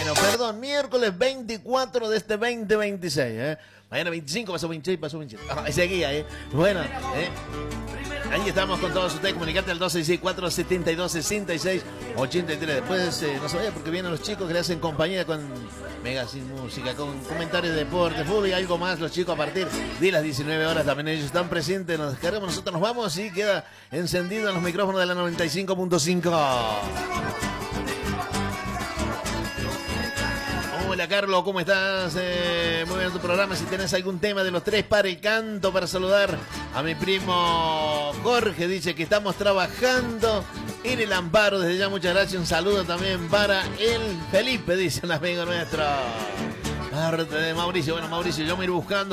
Bueno, perdón, miércoles 24 de este 2026, Mañana 25, pasó 26, pasó 27. Seguía, Bueno, ahí estamos con todos ustedes. Comunicate al 264-7266-83. Después no se vaya porque vienen los chicos que le hacen compañía con Mega Sin Música, con comentarios de deporte, fútbol y algo más. Los chicos a partir de las 19 horas también ellos están presentes. Nos descargamos, nosotros nos vamos y queda encendido en los micrófonos de la 95.5. Hola Carlos, ¿cómo estás? Muy bien tu programa. Si tenés algún tema de los tres para el canto, para saludar a mi primo Jorge, dice que estamos trabajando en el Amparo. Desde ya muchas gracias. Un saludo también para el Felipe, dice un amigo nuestro. Parte de Mauricio. Bueno, Mauricio, yo me iré buscando